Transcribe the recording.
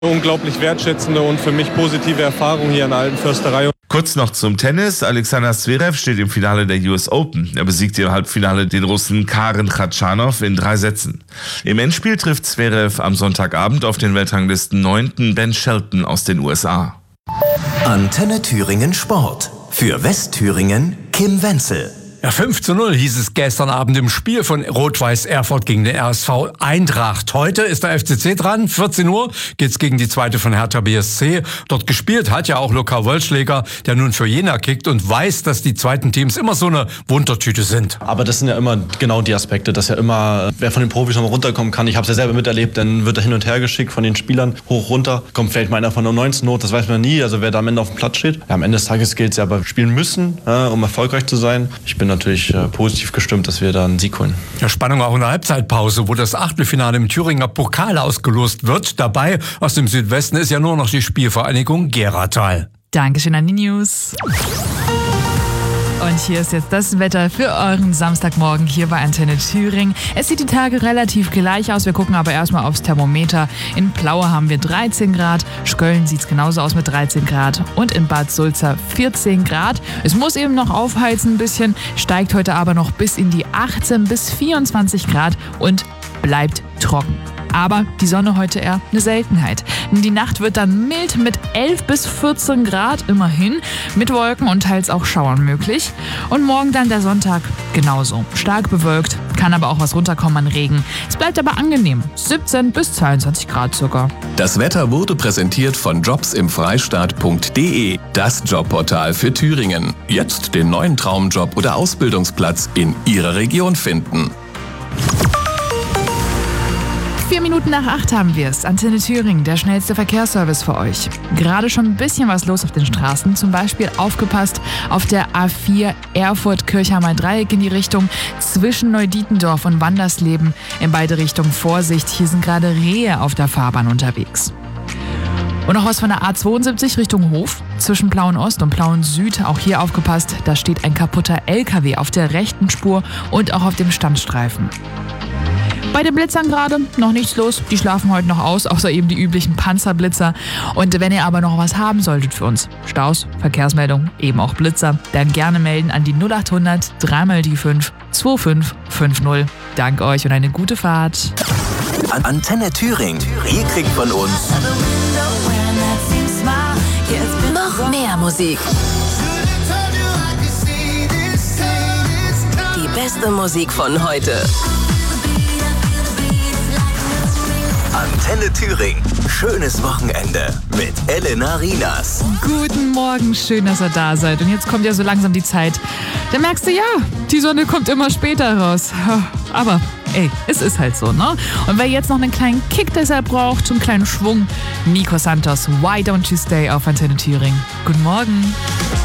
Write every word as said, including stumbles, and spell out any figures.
Unglaublich wertschätzende und für mich positive Erfahrung hier in der Alten Försterei. Kurz noch zum Tennis. Alexander Zverev steht im Finale der U S Open. Er besiegte im Halbfinale den Russen Karen Khachanov in drei Sätzen. Im Endspiel trifft Zverev am Sonntagabend auf den Weltranglisten neunten Ben Shelton aus den U S A. Antenne Thüringen Sport. Für Westthüringen Kim Wenzel. Ja, fünf zu null hieß es gestern Abend im Spiel von Rot-Weiß Erfurt gegen den R S V Eintracht. Heute ist der F C C dran. vierzehn Uhr geht's gegen die zweite von Hertha B S C. Dort gespielt hat ja auch Luca Wollschläger, der nun für Jena kickt und weiß, dass die zweiten Teams immer so eine Wundertüte sind. Aber das sind ja immer genau die Aspekte, dass ja immer, wer von den Profis noch mal runterkommen kann. Ich habe es ja selber miterlebt, dann wird er hin und her geschickt von den Spielern, hoch, runter. Kommt vielleicht mal einer von der neunzehn Not, das weiß man nie, also wer da am Ende auf dem Platz steht. Ja, am Ende des Tages gilt es ja aber spielen müssen, ja, um erfolgreich zu sein. Ich bin natürlich äh, positiv gestimmt, dass wir da einen Sieg holen. Ja, Spannung auch in der Halbzeitpause, wo das Achtelfinale im Thüringer Pokal ausgelost wird. Dabei aus dem Südwesten ist ja nur noch die Spielvereinigung Geratal. Dankeschön an die News. Und hier ist jetzt das Wetter für euren Samstagmorgen hier bei Antenne Thüringen. Es sieht die Tage relativ gleich aus. Wir gucken aber erstmal aufs Thermometer. In Plaue haben wir dreizehn Grad. Schköln sieht es genauso aus mit dreizehn Grad. Und in Bad Sulza vierzehn Grad. Es muss eben noch aufheizen ein bisschen, steigt heute aber noch bis in die achtzehn bis vierundzwanzig Grad und bleibt trocken. Aber die Sonne heute eher eine Seltenheit. Die Nacht wird dann mild mit elf bis vierzehn Grad immerhin, mit Wolken und teils auch Schauern möglich. Und morgen dann der Sonntag genauso. Stark bewölkt, kann aber auch was runterkommen an Regen. Es bleibt aber angenehm, siebzehn bis zweiundzwanzig Grad circa. Das Wetter wurde präsentiert von jobs im freistaat punkt de, das Jobportal für Thüringen. Jetzt den neuen Traumjob oder Ausbildungsplatz in Ihrer Region finden. Vier Minuten nach acht haben wir es. Antenne Thüringen, der schnellste Verkehrsservice für euch. Gerade schon ein bisschen was los auf den Straßen. Zum Beispiel aufgepasst auf der A vier Erfurt-Kirchheimer Dreieck in die Richtung zwischen Neudietendorf und Wandersleben. In beide Richtungen Vorsicht, hier sind gerade Rehe auf der Fahrbahn unterwegs. Und noch was von der A zweiundsiebzig Richtung Hof, zwischen Plauen Ost und Plauen Süd. Auch hier aufgepasst, da steht ein kaputter L K W auf der rechten Spur und auch auf dem Standstreifen. Bei den Blitzern gerade noch nichts los. Die schlafen heute noch aus, außer eben die üblichen Panzerblitzer. Und wenn ihr aber noch was haben solltet für uns, Staus, Verkehrsmeldung, eben auch Blitzer, dann gerne melden an die null achthundert drei mal die fünf zwei fünf fünf null. Dank euch und eine gute Fahrt. Antenne Thüringen. Ihr kriegt von uns noch mehr Musik. Die beste Musik von heute. Antenne Thüringen. Schönes Wochenende mit Elena Rinas. Guten Morgen, schön, dass ihr da seid. Und jetzt kommt ja so langsam die Zeit. Da merkst du, ja, die Sonne kommt immer später raus. Aber ey, es ist halt so, ne? Und wer jetzt noch einen kleinen Kick deshalb braucht, so einen kleinen Schwung, Nico Santos, Why Don't You Stay auf Antenne Thüringen. Guten Morgen.